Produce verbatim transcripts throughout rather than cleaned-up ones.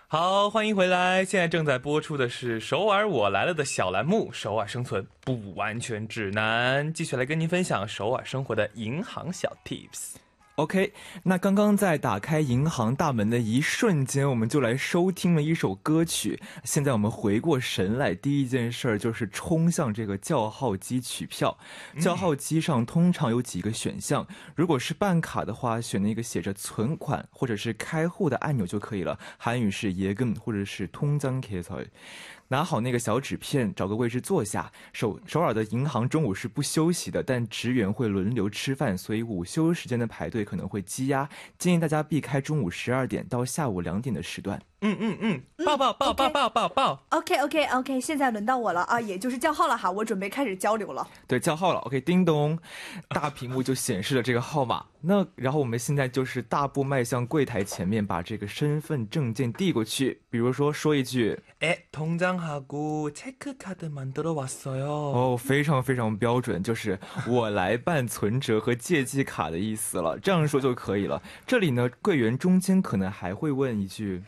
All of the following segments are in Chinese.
好，欢迎回来。现在正在播出的是首尔我来了的小栏目《首尔生存不完全指南》，继续来跟您分享首尔生活的银行小 tips。 OK， 那刚刚在打开银行大门的一瞬间，我们就来收听了一首歌曲。现在我们回过神来，第一件事就是冲向这个叫号机取票。叫号机上通常有几个选项，如果是办卡的话，选那个写着存款或者是开户的按钮就可以了，韩语是예금或者是통장개설。拿好那个小纸片，找个位置坐下。首首尔的银行中午是不休息的，但职员会轮流吃饭，所以午休时间的排队可能会积压，建议大家避开中午十二点到下午两点的时段。 嗯嗯嗯，抱抱抱抱抱抱抱。 OK OK OK， 现在轮到我了啊，也就是叫号了哈，我准备开始交流了。 对，叫号了。OK， 叮咚，大屏幕就显示了这个号码。那然后我们现在就是大步迈向柜台前面，把这个身份证件递过去。比如说说一句， 哎，통장하고 체크카드 만들어 왔어요。 哦，非常非常标准，就是我来办存折和借记卡的意思了。这样说就可以了。这里呢，柜员中间可能还会问一句。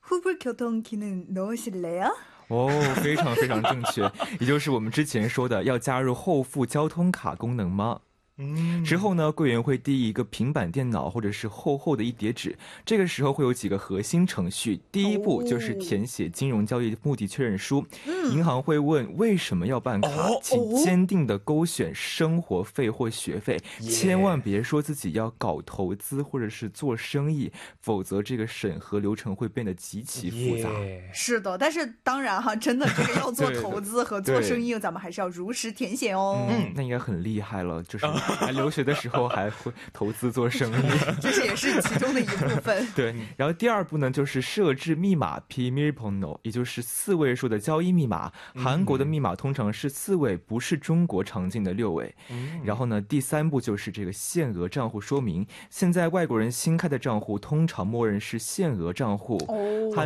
후불교통기능 넣으실래요? 哦，非常非常正确，也就是我们之前说的要加入后付交通卡功能吗？之后呢，柜员会递一个平板电脑或者是厚厚的一叠纸，这个时候会有几个核心程序。第一步就是填写金融交易目的确认书，银行会问为什么要办卡，请坚定的勾选生活费或学费，千万别说自己要搞投资或者是做生意，否则这个审核流程会变得极其复杂。 是的，但是当然哈，真的这个要做投资和做生意，咱们还是要如实填写哦。 嗯，那应该很厉害了，就是还留学的时候还会投资做生意， 这也是其中的一部分。 对，然后第二步呢，就是设置密码 비밀번호， 也就是四位数的交易密码。韩国的密码通常是四位，不是中国常见的六位。然后呢，第三步就是这个限额账户说明。现在外国人新开的账户通常默认是限额账户。